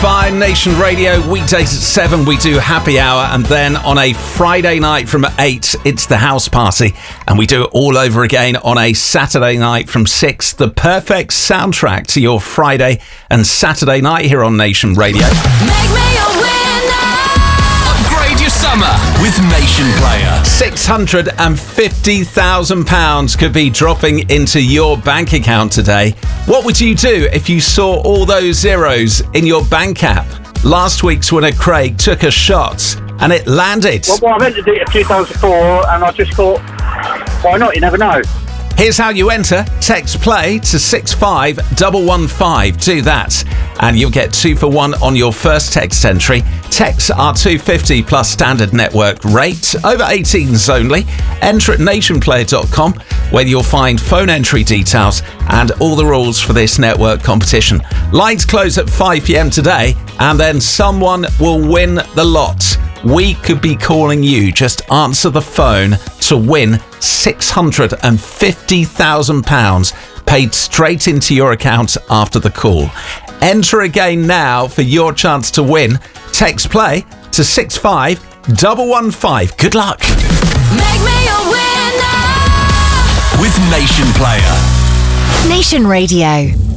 Fine Nation Radio, weekdays at 7 we do happy hour, and then on a Friday night from 8 it's the house party, and we do it all over again on a Saturday night from 6, the perfect soundtrack to your Friday and Saturday night here on Nation Radio. Make me a winner. Upgrade your summer with Nation Player. £650,000 could be dropping into your bank account today. What would you do if you saw all those zeros in your bank app? Last week's winner, Craig, took a shot and it landed. Well, I entered it in 2004 and I just thought, why not? You never know. Here's how you enter. Text play to 65115. Do that and you'll get 2 for 1 on your first text entry. Texts are $2.50 plus standard network rate. Over 18s only. Enter at nationplayer.com where you'll find phone entry details and all the rules for this network competition. Lines close at 5 p.m. today and then someone will win the lot. We could be calling you. Just answer the phone to win £650,000 paid straight into your account after the call. Enter again now for your chance to win. Text play to 65115. Good luck. Make me a winner. With Nation Player. Nation Radio.